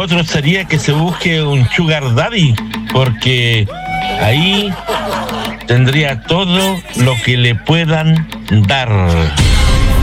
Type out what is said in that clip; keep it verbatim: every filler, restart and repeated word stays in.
otro sería que se busque un sugar daddy, porque ahí tendría todo lo que le puedan dar.